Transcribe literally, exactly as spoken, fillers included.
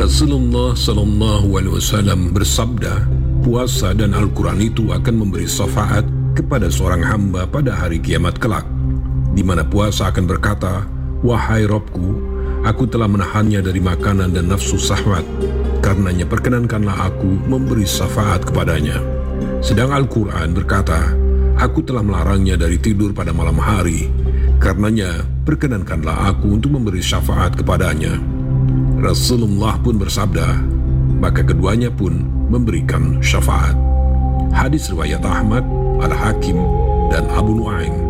Rasulullah Sallallahu Alaihi Wasallam bersabda, puasa dan Al-Quran itu akan memberi syafaat kepada seorang hamba pada hari kiamat kelak, di mana puasa akan berkata, wahai Robku, aku telah menahannya dari makanan dan nafsu syahwat, karenanya perkenankanlah aku memberi syafaat kepadanya. Sedang Al-Quran berkata, aku telah melarangnya dari tidur pada malam hari, karenanya perkenankanlah aku untuk memberi syafaat kepadanya. Rasulullah pun bersabda, maka keduanya pun memberikan syafaat. Hadis riwayat Ahmad, Al-Hakim, dan Abu Nuaim.